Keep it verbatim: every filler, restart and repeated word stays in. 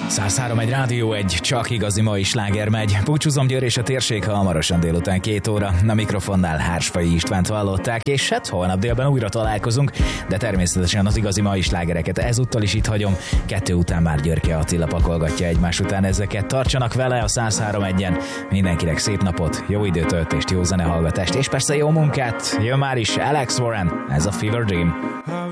száz három egy Rádió egy, csak igazi mai sláger megy. Búcsúzom Győr és a térség, hamarosan délután két óra. A mikrofonnál Hársfai Istvánt hallották, és hát holnap délben újra találkozunk, de természetesen az igazi mai slágereket ezúttal is itt hagyom. Kettő után már Györke Attila pakolgatja egymás után ezeket. Tartsanak vele a száz három egyen. Mindenkinek szép napot, jó időtöltést, jó zenehallgatást, és persze jó munkát. Jön már is Alex Warren, ez a Fever Dream.